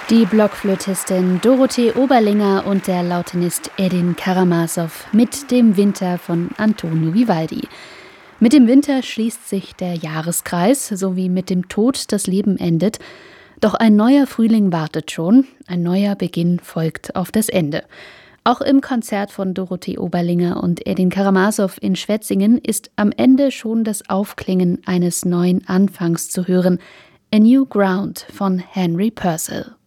Die Blockflötistin Dorothee Oberlinger und der Lautenist Edin Karamazov mit dem Winter von Antonio Vivaldi. Mit dem Winter schließt sich der Jahreskreis, so wie mit dem Tod das Leben endet. Doch ein neuer Frühling wartet schon, ein neuer Beginn folgt auf das Ende. Auch im Konzert von Dorothee Oberlinger und Edin Karamazov in Schwetzingen ist am Ende schon das Aufklingen eines neuen Anfangs zu hören. A New Ground von Henry Purcell.